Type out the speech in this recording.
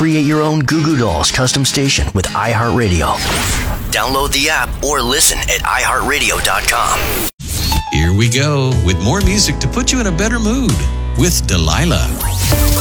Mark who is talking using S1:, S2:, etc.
S1: Create your own Goo Goo Dolls custom station with iHeartRadio. Download the app or listen at iHeartRadio.com.
S2: Here we go with more music to put you in a better mood with Delilah.